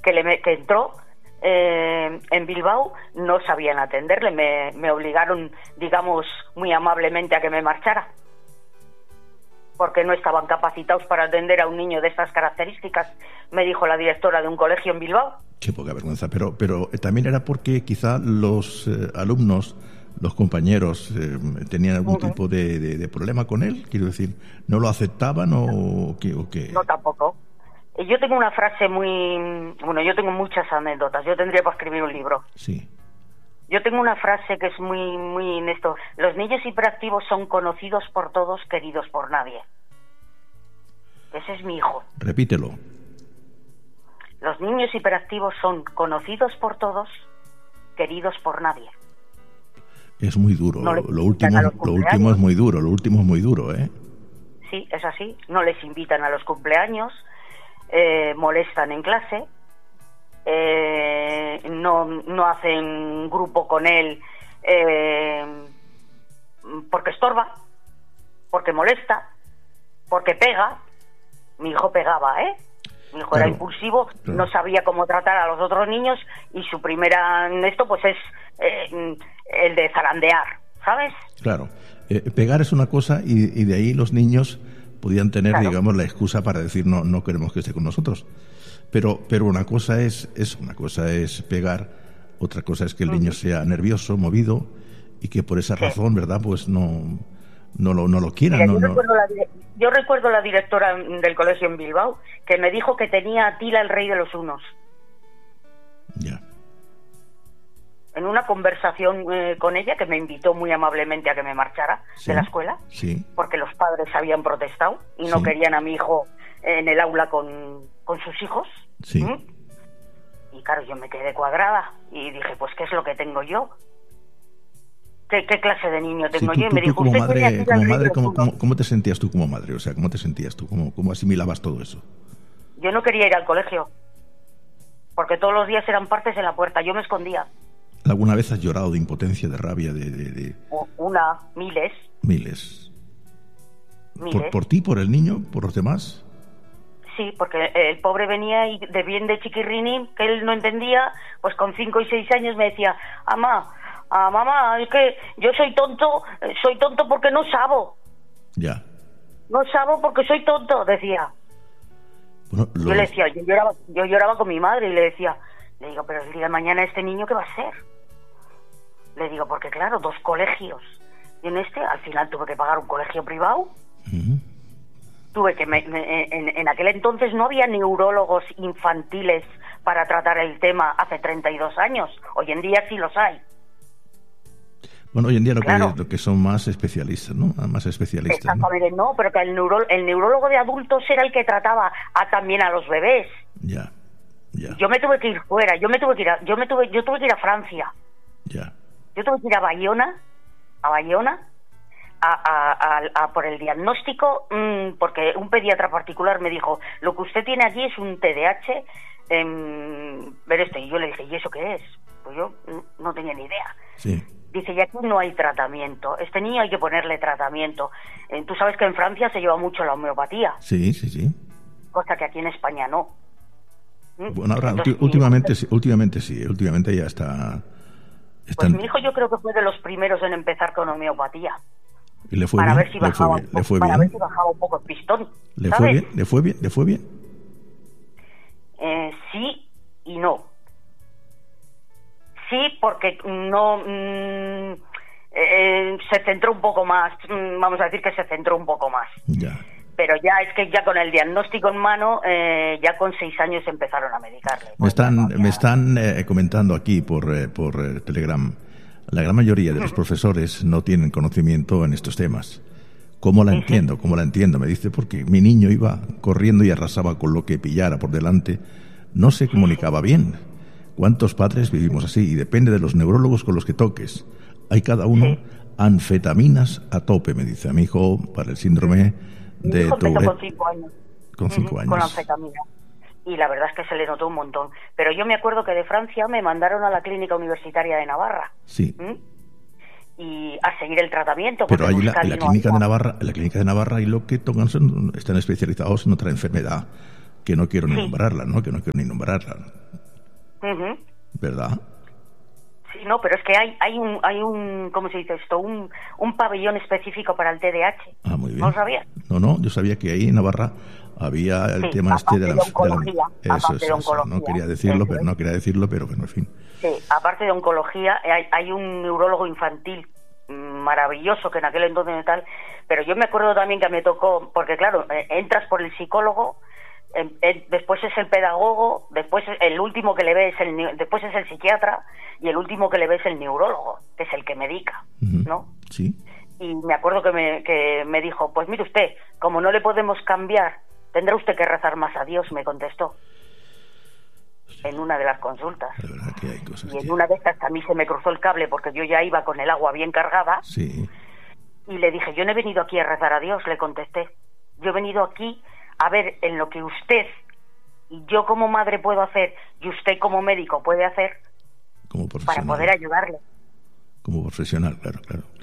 que entró en Bilbao, no sabían atenderle, me obligaron, digamos, muy amablemente a que me marchara, porque no estaban capacitados para atender a un niño de estas características, me dijo la directora de un colegio en Bilbao. Qué poca vergüenza, pero también era porque quizá los alumnos, los compañeros, tenían algún tipo de problema con él, quiero decir, ¿no lo aceptaban o qué? No, tampoco. Yo tengo una frase yo tengo muchas anécdotas, yo tendría para escribir un libro. Sí. Yo tengo una frase que es muy en esto: los niños hiperactivos son conocidos por todos, queridos por nadie. Ese es mi hijo. Repítelo. Los niños hiperactivos son conocidos por todos, queridos por nadie. Es muy duro, no lo último es muy duro, ¿eh? Sí, es así, no les invitan a los cumpleaños, molestan en clase, no hacen grupo con él porque estorba, porque molesta, porque pega. Mi hijo pegaba, mi hijo era impulsivo, no sabía cómo tratar a los otros niños, y su primera pues es el de zarandear, ¿sabes? Claro, pegar es una cosa y de ahí los niños podían tener, claro, digamos, la excusa para decir no queremos que esté con nosotros. Pero una cosa es pegar, otra cosa es que el niño sea nervioso, movido, y que por esa razón, ¿verdad? Pues no lo quiera. Mira, yo recuerdo la directora del colegio en Bilbao que me dijo que tenía a Tila el rey de los unos. Ya. En una conversación con ella, que me invitó muy amablemente a que me marchara de la escuela, porque los padres habían protestado y no querían a mi hijo en el aula con sus hijos. Sí. Y claro, yo me quedé cuadrada y dije, pues, ¿qué es lo que tengo yo? ¿Qué clase de niño tengo yo? Y me dijo, como madre, ¿cómo te sentías tú como madre? O sea, ¿cómo te sentías tú? ¿Cómo asimilabas todo eso? Yo no quería ir al colegio, porque todos los días eran partes en la puerta, yo me escondía. ¿Alguna vez has llorado de impotencia, de rabia, miles? Miles. ¿Por ti, por el niño, por los demás? Sí, porque el pobre venía y de bien de chiquirrini, que él no entendía, pues con 5 y 6 años me decía, mamá, es que yo soy tonto porque no sabo. Ya. No sabo porque soy tonto, decía. Bueno, Yo le decía, yo lloraba con mi madre y le digo, pero el día de mañana este niño, ¿qué va a ser? Le digo, porque claro, 2 colegios. Y al final tuve que pagar un colegio privado. Tuve que, en aquel entonces no había neurólogos infantiles para tratar el tema hace 32 años. Hoy en día sí los hay. Bueno, hoy en día lo que son más especialistas, ¿no? Más especialistas. Exactamente, ¿no? Pero que el neurólogo de adultos era el que trataba también a los bebés. Ya. Yo me tuve que ir fuera, yo tuve que ir a Francia. Ya. Yo tuve que ir a Bayona, a por el diagnóstico, porque un pediatra particular me dijo, lo que usted tiene aquí es un TDAH, y yo le dije, ¿y eso qué es? Pues yo no tenía ni idea. Sí. Dice, y aquí no hay tratamiento, este niño hay que ponerle tratamiento. Tú sabes que en Francia se lleva mucho la homeopatía. Sí. Cosa que aquí en España no. Bueno, ahora, últimamente ya está... Pues mi hijo yo creo que fue de los primeros en empezar con homeopatía. ¿Y le fue para bien? Ver si bajaba, ¿Le fue para bien? ver si bajaba un poco el pistón. ¿Le ¿sabes? fue bien? ¿Le fue bien? Sí y no. Sí, porque no se centró un poco más. Vamos a decir que se centró un poco más. Ya. Pero ya es que ya con el diagnóstico en mano, ya con 6 años empezaron a medicarle. Me están comentando aquí por Telegram. La gran mayoría de los profesores no tienen conocimiento en estos temas. ¿Cómo la entiendo? Me dice, porque mi niño iba corriendo y arrasaba con lo que pillara por delante. No se comunicaba bien. ¿Cuántos padres vivimos así? Y depende de los neurólogos con los que toques. Hay cada uno anfetaminas a tope, me dice. A mi hijo, para el síndrome de Tourette. Mi hijo empezó con 5 años. Con 5 años. Con anfetamina. Y la verdad es que se le notó un montón. Pero yo me acuerdo que de Francia me mandaron a la Clínica Universitaria de Navarra. Sí. Y a seguir el tratamiento. Pero ahí la clínica de Navarra y lo que tocan están especializados en otra enfermedad que no quiero ni nombrarla, ¿no? Que no quiero ni nombrarla. ¿Verdad? Sí, no, pero es que hay un ¿cómo se dice esto? Un pabellón específico para el TDAH. Ah, muy bien. ¿No lo sabías? No, yo sabía que ahí en Navarra había el tema este de la oncología. Eso. No quería decirlo, pero bueno, en fin. Sí, aparte de oncología, hay un neurólogo infantil maravilloso que en aquel entonces tal, pero yo me acuerdo también que me tocó, porque claro, entras por el psicólogo, después es el pedagogo, después el último que le ve después es el psiquiatra y el último que le ve es el neurólogo, que es el que medica, ¿no? Sí. Y me acuerdo que me dijo, pues mire usted, como no le podemos cambiar, tendrá usted que rezar más a Dios, me contestó. En una de las consultas. La verdad que hay cosas y en una de estas a mí se me cruzó el cable porque yo ya iba con el agua bien cargada. Sí. Y le dije, yo no he venido aquí a rezar a Dios, le contesté. Yo he venido aquí a ver en lo que usted y yo como madre puedo hacer y usted como médico puede hacer como profesional, para poder ayudarle. Como profesional, claro.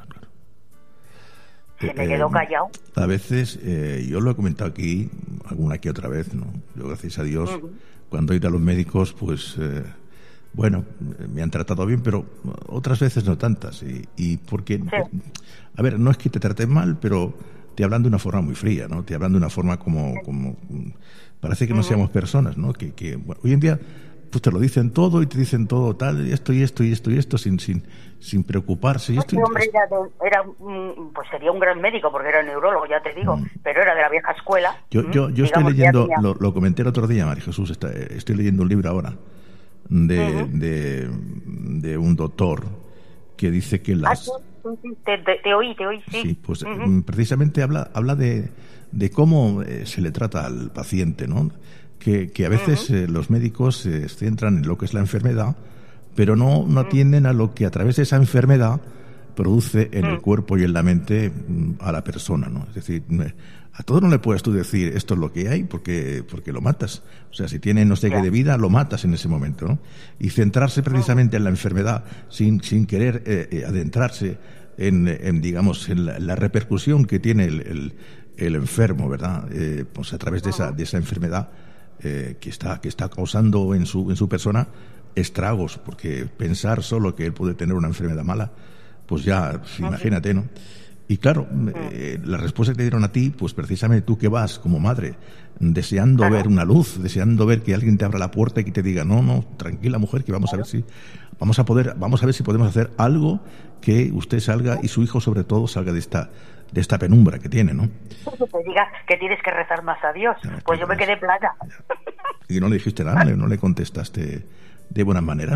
Se me quedó callado. A veces, yo lo he comentado aquí, alguna que otra vez, ¿no? Yo, gracias a Dios, cuando he ido a los médicos, pues, bueno, me han tratado bien, pero otras veces no tantas. Y porque, a ver, no es que te traten mal, pero te hablan de una forma muy fría, ¿no? Te hablan de una forma como parece que no seamos personas, ¿no? Que bueno, hoy en día pues te lo dicen todo y te dicen todo tal, esto sin preocuparse. Este hombre pues sería un gran médico porque era neurólogo, ya te digo, pero era de la vieja escuela. Yo estoy leyendo, lo comenté el otro día, María Jesús, estoy leyendo un libro ahora de un doctor que dice que las... Te oí, sí. Sí, pues precisamente habla de cómo se le trata al paciente, ¿no? Que a veces los médicos se centran en lo que es la enfermedad, pero no atienden a lo que a través de esa enfermedad produce en el cuerpo y en la mente a la persona, ¿no? Es decir, a todo no le puedes tú decir esto es lo que hay porque lo matas. O sea, si tiene no sé qué de vida, lo matas en ese momento, ¿no? Y centrarse precisamente en la enfermedad sin querer adentrarse en digamos, en la repercusión que tiene el enfermo, ¿verdad? Pues a través de esa enfermedad que está causando en su persona estragos, porque pensar solo que él puede tener una enfermedad mala, pues ya, imagínate, ¿no? Y claro, la respuesta que te dieron a ti, pues precisamente tú que vas como madre, deseando ver una luz, deseando ver que alguien te abra la puerta y que te diga, no, tranquila mujer, que vamos a ver si vamos a ver si podemos hacer algo que usted salga y su hijo sobre todo salga de esta penumbra que tiene, ¿no? Que te diga que tienes que rezar más a Dios. Pues yo me quedé plana. Y no le dijiste nada, no le contestaste de buenas maneras,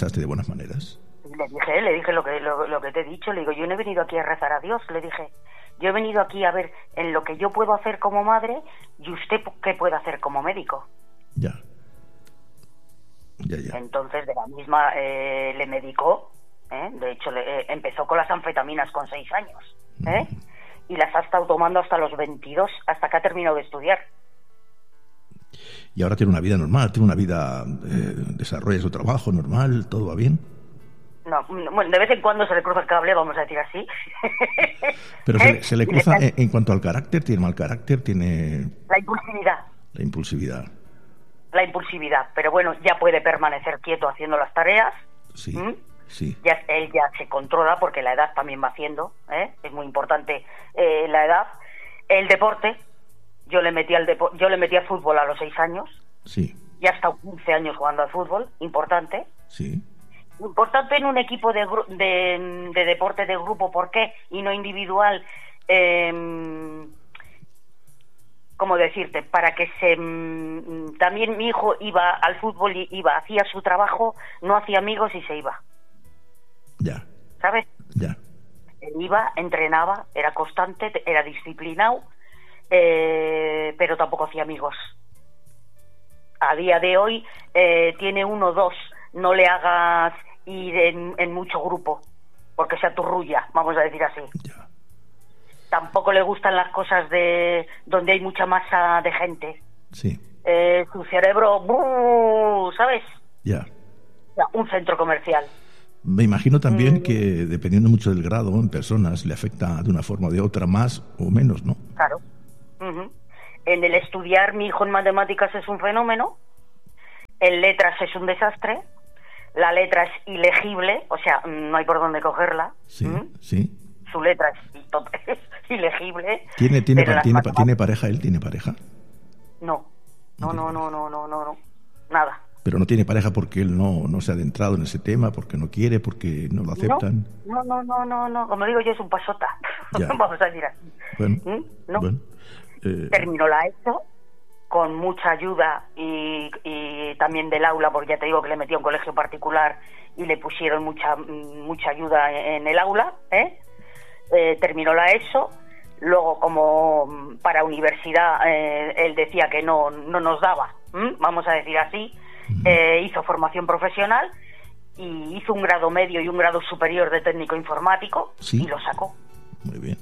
Le dije lo que te he dicho, le digo, yo no he venido aquí a rezar a Dios, le dije, yo he venido aquí a ver en lo que yo puedo hacer como madre y usted qué puede hacer como médico. Ya. Entonces de la misma le medicó, de hecho empezó con las anfetaminas con 6 años, y las ha estado tomando hasta los 22, hasta que ha terminado de estudiar. Y ahora tiene una vida normal, desarrolla su trabajo normal, todo va bien. No, bueno, de vez en cuando se le cruza el cable, vamos a decir así. Pero se le cruza en cuanto al carácter, tiene mal carácter, tiene... La impulsividad. La impulsividad, pero bueno, ya puede permanecer quieto haciendo las tareas. Sí. Él ya se controla porque la edad también va haciendo, es muy importante la edad. El deporte, yo le metí al fútbol a los 6 años. Sí. Y ha estado 15 años jugando al fútbol, importante. Sí. Importante en un equipo de deporte de grupo, ¿por qué? Y no individual. ¿Cómo decirte? Para que también mi hijo iba al fútbol, hacía su trabajo, no hacía amigos y se iba. Ya. ¿Sabes? Ya. Él iba, entrenaba, era constante, era disciplinado, pero tampoco hacía amigos. A día de hoy tiene 1 o 2, no le hagas ir en mucho grupo, porque se aturrulla, vamos a decir así. Ya. Tampoco le gustan las cosas donde hay mucha masa de gente. Sí. Su cerebro, ¿sabes? Ya. Un centro comercial. Me imagino también que dependiendo mucho del grado en personas le afecta de una forma o de otra más o menos, ¿no? Claro. En el estudiar, mi hijo en matemáticas es un fenómeno, en letras es un desastre, la letra es ilegible, o sea, no hay por dónde cogerla. Sí, sí. Su letra es ilegible. ¿Tiene pareja él? ¿Tiene pareja? No, nada. Pero no tiene pareja porque él no se ha adentrado en ese tema, porque no quiere, porque no lo aceptan. No. Como digo yo, es un pasota. Vamos a decir así. Bueno, terminó la ESO con mucha ayuda y también del aula, porque ya te digo que le metí a un colegio particular y le pusieron mucha ayuda en el aula. Terminó la ESO. Luego, como para universidad, él decía que no nos daba, vamos a decir así. Hizo formación profesional y hizo un grado medio y un grado superior de técnico informático. ¿Sí? Y lo sacó. Muy bien.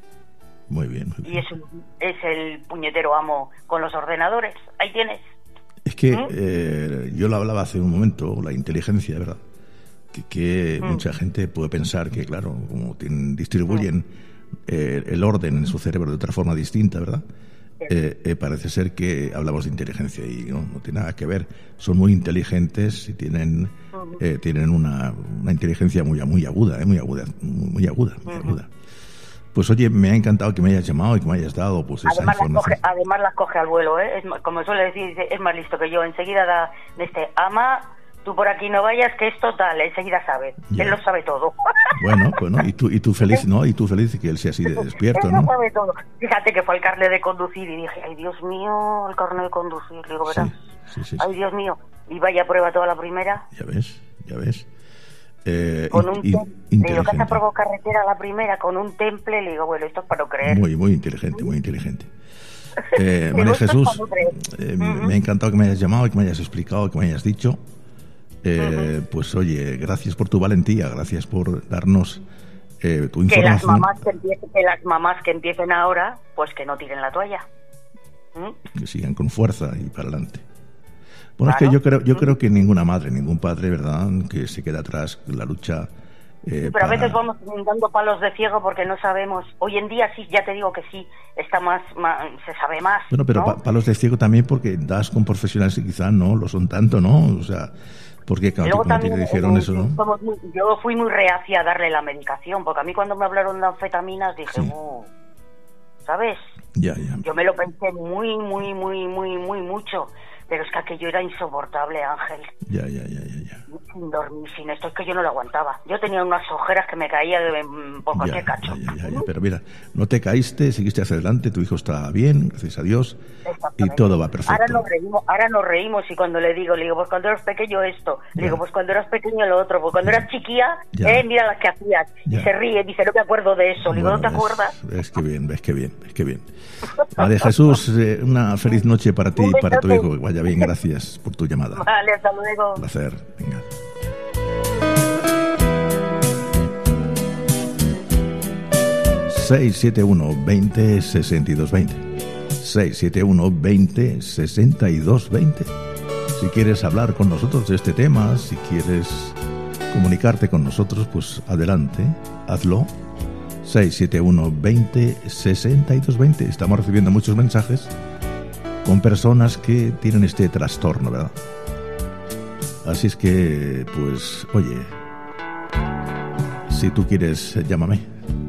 Y es el puñetero amo con los ordenadores. Ahí tienes. Es que yo lo hablaba hace un momento, la inteligencia, ¿verdad? Que mucha gente puede pensar que, claro, como distribuyen el orden en su cerebro de otra forma distinta, ¿verdad? Parece ser que hablamos de inteligencia y no tiene nada que ver. Son muy inteligentes y tienen una inteligencia muy aguda, muy aguda. Pues oye, me ha encantado que me hayas llamado y que me hayas dado pues esa información. Además las coge al vuelo, como suele decir, es más listo que yo. Enseguida da ama, tú por aquí no vayas, que es total, enseguida sabe. Ya. Él lo sabe todo. Bueno, y tú feliz, ¿no? Y tú feliz que él sea así de despierto, él ¿no? Lo sabe todo. Fíjate que fue el carnet de conducir y dije, ay Dios mío, el carnet de conducir. Digo, verás, sí. ay Dios mío. Y vaya prueba toda la primera. Ya ves. Con un temple. Le digo, ¿qué has aprobado carretera la primera? Con un temple. Le digo, bueno, esto es para no creer. Muy inteligente. María Jesús, me ha encantado que me hayas llamado y que me hayas explicado, que me hayas dicho. Pues oye, gracias por tu valentía, gracias por darnos tu información. Que las mamás que empiecen ahora, pues que no tiren la toalla. Que sigan con fuerza y para adelante. Bueno, claro. Es que yo creo que ninguna madre, ningún padre, ¿verdad?, que se quede atrás en la lucha. Pero a veces vamos dando palos de ciego porque no sabemos. Hoy en día sí, ya te digo que sí, está más se sabe más. Bueno, pero ¿no? Palos de ciego también porque das con profesionales que quizás no lo son tanto, ¿no? O sea, porque cuando te dijeron eso, ¿no? Yo fui muy reacia a darle la medicación, porque a mí cuando me hablaron de anfetaminas dije, sí. ¿Sabes? Ya. Yo me lo pensé muy mucho. Pero es que aquello era insoportable, Ángel. Ya. Sin dormir, sin esto, es que yo no lo aguantaba. Yo tenía unas ojeras que me caían por cualquier cacho. Ya. Pero mira, no te caíste, seguiste hacia adelante, tu hijo está bien, gracias a Dios, y todo va perfecto. Ahora nos reímos y cuando le digo, pues cuando eras pequeño esto, le digo, pues cuando eras pequeño lo otro, pues cuando eras chiquilla, mira las que hacías. Y se ríe, dice, no me acuerdo de eso. Le digo, ¿no te acuerdas? Ves que bien. María Jesús, una feliz noche para ti y para tu hijo. Vaya bien, gracias por tu llamada. Vale, hasta luego. Un placer, venga. ...671-20-62-20... ...671-20-62-20... Si quieres hablar con nosotros de este tema... ...si quieres comunicarte con nosotros... ...pues adelante, hazlo... 671-20-62-20... Estamos recibiendo muchos mensajes... ...con personas que tienen este trastorno, ¿verdad? Así es que, pues, oye... Si tú quieres, llámame.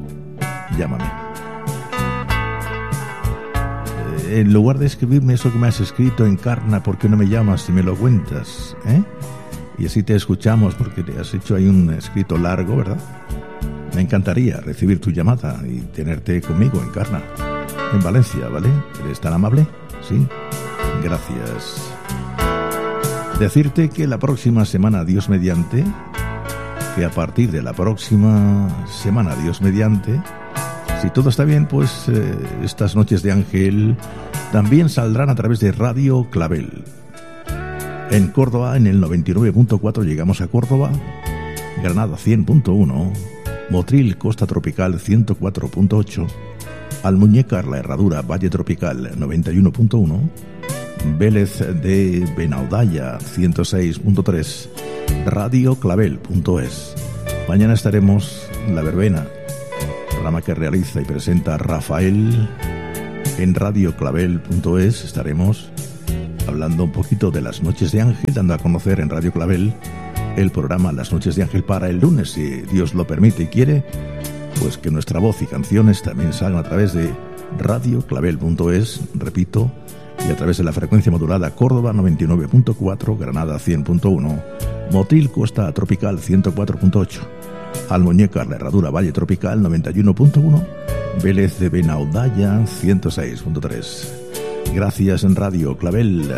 En lugar de escribirme eso que me has escrito, encarna, ¿por qué no me llamas y me lo cuentas? Y así te escuchamos, porque te has hecho ahí un escrito largo, ¿verdad? Me encantaría recibir tu llamada y tenerte conmigo, Encarna, en Valencia, ¿vale? ¿Eres tan amable? Sí. Gracias. Decirte que la próxima semana, Dios mediante, que a partir de la próxima semana, Dios mediante, si todo está bien, pues estas noches de Ángel también saldrán a través de Radio Clavel. En Córdoba, en el 99.4 llegamos a Córdoba, Granada 100.1, Motril, Costa Tropical 104.8, Almuñécar, La Herradura, Valle Tropical 91.1, Vélez de Benaudalla 106.3, radioclavel.es. Mañana estaremos en La Verbena, programa que realiza y presenta Rafael En radioclavel.es estaremos hablando un poquito de las Noches de Ángel, dando a conocer en Radio Clavel el programa Las Noches de Ángel para el lunes, si Dios lo permite y quiere, pues que nuestra voz y canciones también salgan a través de radioclavel.es, repito, y a través de la frecuencia modulada Córdoba 99.4, Granada 100.1, Motril Costa Tropical 104.8, Almuñécar La Herradura Valle Tropical 91.1, Vélez de Benaudalla 106.3. Gracias en Radio Clavel.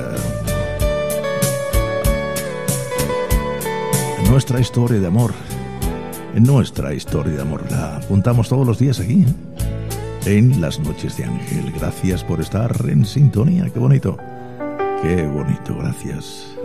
Nuestra historia de amor, la apuntamos todos los días aquí, en Las Noches de Ángel. Gracias por estar en sintonía. Qué bonito, gracias.